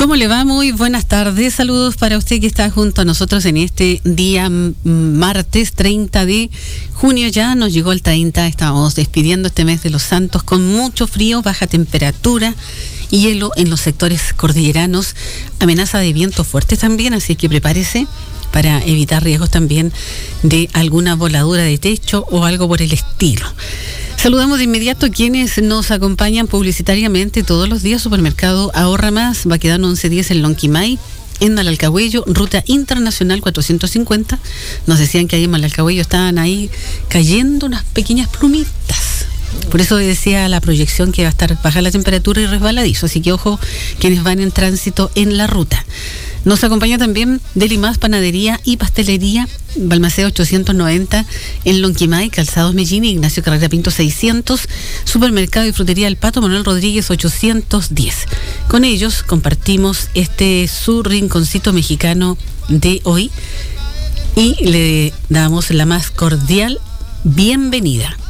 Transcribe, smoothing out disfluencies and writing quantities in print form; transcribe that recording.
¿Cómo le va? Muy buenas tardes. Saludos para usted que está junto a nosotros en este día martes 30 de junio. Ya nos llegó el 30. Estamos despidiendo este mes de los Santos con mucho frío, baja temperatura y hielo en los sectores cordilleranos. Amenaza de viento fuerte también, así que prepárese para evitar riesgos también de alguna voladura de techo o algo por el estilo. Saludamos de inmediato a quienes nos acompañan publicitariamente todos los días. Supermercado Ahorra Más, Baquedano 1110 en Lonquimay, en Malalcahuello, ruta internacional 450. Nos decían que ahí en Malalcahuello estaban ahí cayendo unas pequeñas plumitas. Por eso decía la proyección que va a estar baja la temperatura y resbaladizo. Así que ojo quienes van en tránsito en la ruta. Nos acompaña también Delimás Panadería y Pastelería, Balmaceda 890 en Lonquimay, Calzados Mellini, Ignacio Carrera Pinto 600, Supermercado y Frutería El Pato, Manuel Rodríguez 810. Con ellos compartimos su rinconcito mexicano de hoy y le damos la más cordial bienvenida.